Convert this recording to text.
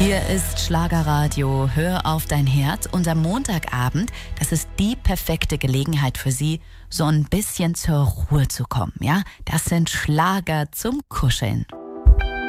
Hier ist Schlagerradio, hör auf dein Herz. Und am Montagabend, das ist die perfekte Gelegenheit für Sie, so ein bisschen zur Ruhe zu kommen. Ja, das sind Schlager zum Kuscheln.